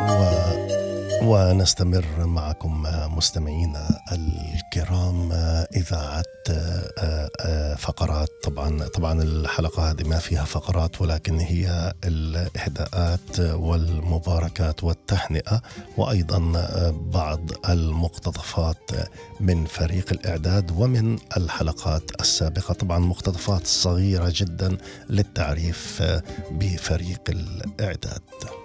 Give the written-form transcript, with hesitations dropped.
ونستمر معكم مستمعينا الكرام إذاعة فقرات. طبعا الحلقة هذه ما فيها فقرات، ولكن هي الإهداءات والمباركات والتهنئة، وأيضا بعض المقتطفات من فريق الإعداد ومن الحلقات السابقة. طبعا مقتطفات صغيرة جدا للتعريف بفريق الإعداد.